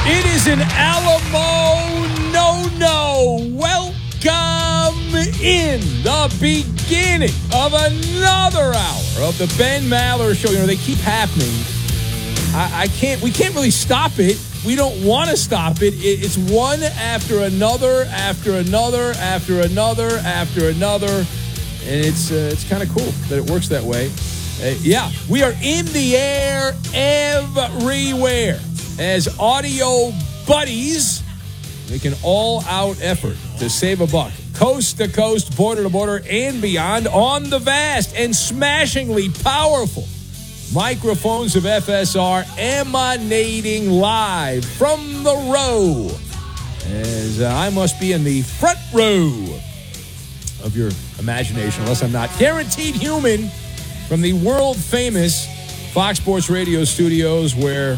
It is an Alamo no-no. Welcome in the beginning of another hour of the Ben Maller Show. You know, they keep happening. We can't really stop it. We don't want to stop it. It's one after another, after another, after another, after another. And it's kind of cool that it works that way. Yeah, we are in the air everywhere as audio buddies make an all-out effort to save a buck. Coast to coast, border to border, and beyond on the vast and smashingly powerful microphones of FSR emanating live from the row. As I must be in the front row of your imagination, unless I'm not guaranteed human, from the world-famous Fox Sports Radio studios where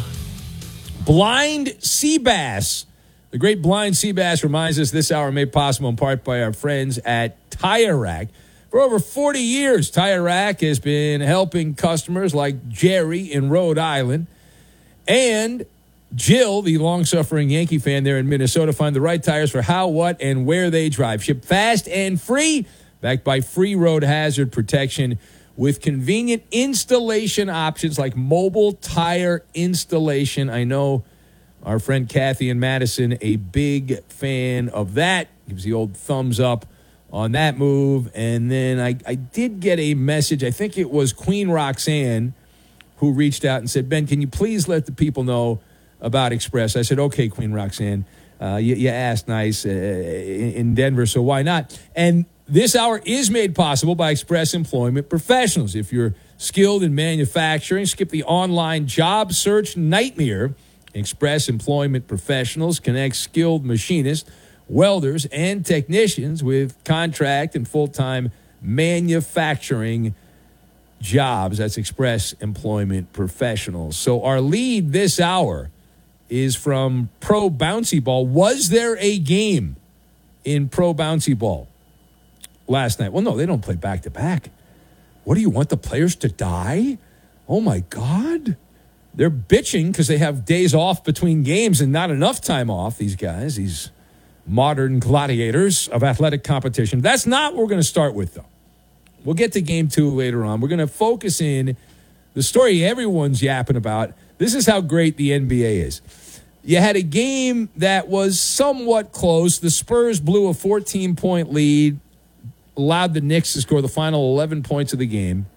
Blind Seabass, the great Blind Seabass, reminds us this hour made possible in part by our friends at Tire Rack. For over 40 years, Tire Rack has been helping customers like Jerry in Rhode Island and Jill, the long-suffering Yankee fan there in Minnesota, find the right tires for how, what, and where they drive. Shipped fast and free, backed by free road hazard protection with convenient installation options like mobile tire installation. I know our friend Kathy in Madison, a big fan of that, gives the old thumbs up on that move. And then I did get a message, I think it was Queen Roxanne, who reached out and said, Ben, can you please let the people know about Express? I said, okay, Queen Roxanne, you asked nice in Denver, so why not? And this hour is made possible by Express Employment Professionals. If you're skilled in manufacturing, skip the online job search nightmare. Express Employment Professionals connects skilled machinists, welders, and technicians with contract and full-time manufacturing jobs. That's Express Employment Professionals. So our lead this hour is from Pro Bouncy Ball. Was there a game in Pro Bouncy Ball last night? Well, no, they don't play back-to-back. What do you want, the players to die? Oh, my God. They're bitching because they have days off between games and not enough time off, these guys, these modern gladiators of athletic competition. That's not what we're going to start with, though. We'll get to game two later on. We're going to focus in the story everyone's yapping about. This is how great the NBA is. You had a game that was somewhat close. The Spurs blew a 14-point lead, allowed the Knicks to score the final 11 points of the game.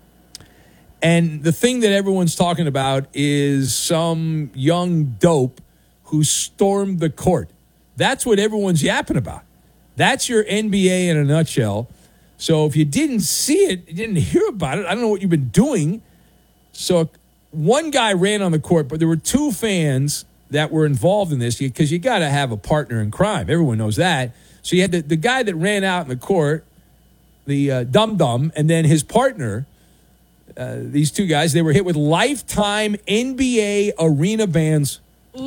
And the thing that everyone's talking about is some young dope who stormed the court. That's what everyone's yapping about. That's your NBA in a nutshell. So if you didn't see it, you didn't hear about it, I don't know what you've been doing. So one guy ran on the court, but there were two fans that were involved in this because you got to have a partner in crime. Everyone knows that. So you had the guy that ran out in the court, the dum-dum, and then his partner. These two guys, they were hit with lifetime NBA arena bans.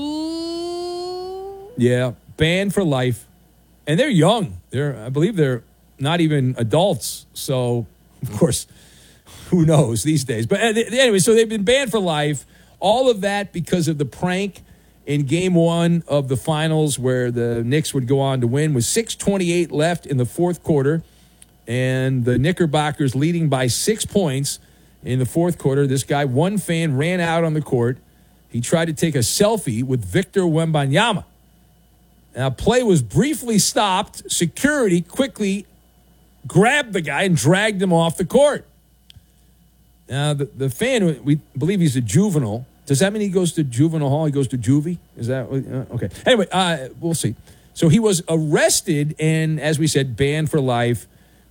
Ooh. Yeah, banned for life. And they're young. I believe they're not even adults. So, of course, who knows these days. But anyway, so they've been banned for life. All of that because of the prank in game one of the finals where the Knicks would go on to win with 6:28 left in the fourth quarter. And the Knickerbockers leading by 6 points. In the fourth quarter, this guy, one fan, ran out on the court. He tried to take a selfie with Victor Wembanyama. Now, play was briefly stopped. Security quickly grabbed the guy and dragged him off the court. Now, the fan, we believe he's a juvenile. Does that mean he goes to juvenile hall? He goes to juvie? Is that okay? Anyway, we'll see. So he was arrested and, as we said, banned for life.